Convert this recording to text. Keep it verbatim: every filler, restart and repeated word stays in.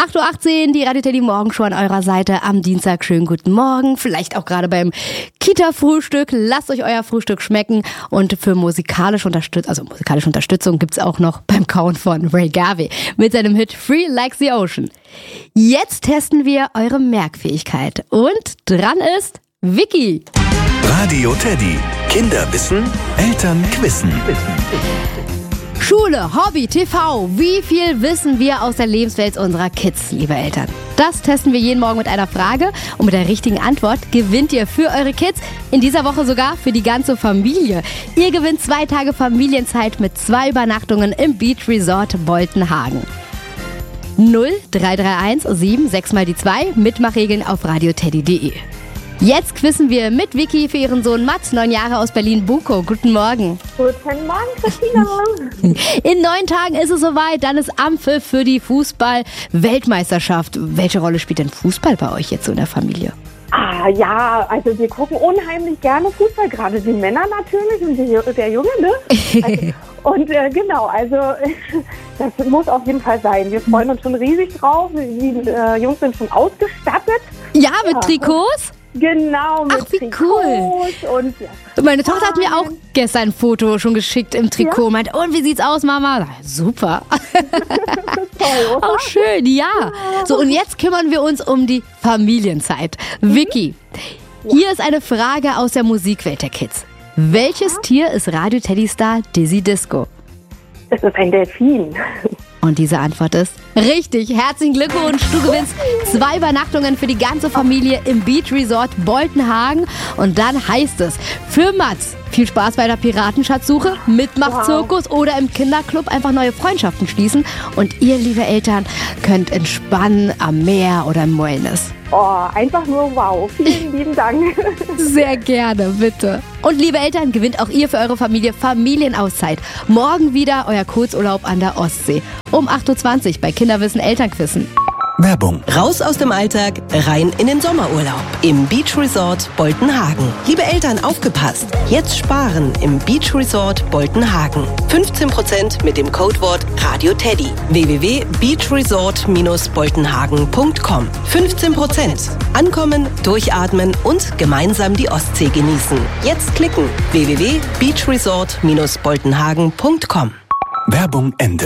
acht Uhr achtzehn, die Radio Teddy Morgenshow an eurer Seite am Dienstag. Schönen guten Morgen, vielleicht auch gerade beim Kita-Frühstück. Lasst euch euer Frühstück schmecken und für musikalische Unterstützung, also musikalische Unterstützung gibt's auch noch beim Kauen von Ray Garvey mit seinem Hit Free Like the Ocean. Jetzt testen wir eure Merkfähigkeit und dran ist Vicky. Radio Teddy. Kinder wissen, Eltern quissen. Schule, Hobby, T V, wie viel wissen wir aus der Lebenswelt unserer Kids, liebe Eltern? Das testen wir jeden Morgen mit einer Frage und mit der richtigen Antwort gewinnt ihr für eure Kids, in dieser Woche sogar für die ganze Familie. Ihr gewinnt zwei Tage Familienzeit mit zwei Übernachtungen im Beach Resort Boltenhagen. null drei drei eins sieben sechs mal die zwei, Mitmachregeln auf radioteddy punkt de. Jetzt quizzen wir mit Vicky für ihren Sohn Mats, neun Jahre aus Berlin-Bukow. Guten Morgen. Guten Morgen, Christina. In neun Tagen ist es soweit, dann ist Ampfiff für die Fußball-Weltmeisterschaft. Welche Rolle spielt denn Fußball bei euch jetzt so in der Familie? Ah ja, also wir gucken unheimlich gerne Fußball, gerade die Männer natürlich und die, der Junge, ne? Also, und äh, genau, also das muss auf jeden Fall sein. Wir freuen uns schon riesig drauf. Die äh, Jungs sind schon ausgestattet. Ja, mit ja. Trikots? Genau, mit Ach, wie Trikots cool. Und ja. Meine Tochter hat mir auch gestern ein Foto schon geschickt im Trikot. Ja. Meint, und wie sieht's aus, Mama? Super. Toll, oder? Auch schön, ja. So, und jetzt kümmern wir uns um die Familienzeit. Mhm. Vicky, hier ist eine Frage aus der Musikwelt der Kids. Welches ja. Tier ist Radio Teddy Star Dizzy Disco? Es ist ein Delfin. Und diese Antwort ist richtig. Herzlichen Glückwunsch. Du gewinnst zwei Übernachtungen für die ganze Familie im Beach Resort Boltenhagen. Und dann heißt es für Mats viel Spaß bei der Piratenschatzsuche, Mitmachzirkus wow. oder im Kinderclub einfach neue Freundschaften schließen. Und ihr, liebe Eltern, könnt entspannen am Meer oder im Wellness. Oh, einfach nur wow. Vielen lieben Dank. Sehr gerne, bitte. Und liebe Eltern, gewinnt auch ihr für eure Familie Familienauszeit. Morgen wieder euer Kurzurlaub an der Ostsee. Um acht Uhr zwanzig bei Kinderwissen Elternquissen. Werbung. Raus aus dem Alltag, rein in den Sommerurlaub im Beach Resort Boltenhagen. Liebe Eltern, aufgepasst! Jetzt sparen im Beach Resort Boltenhagen. fünfzehn Prozent mit dem Codewort RADIOTEDDY. w w w punkt beachresort boltenhagen punkt com. fünfzehn Prozent. Ankommen, durchatmen und gemeinsam die Ostsee genießen. Jetzt klicken w w w punkt beachresort boltenhagen punkt com. Werbung Ende.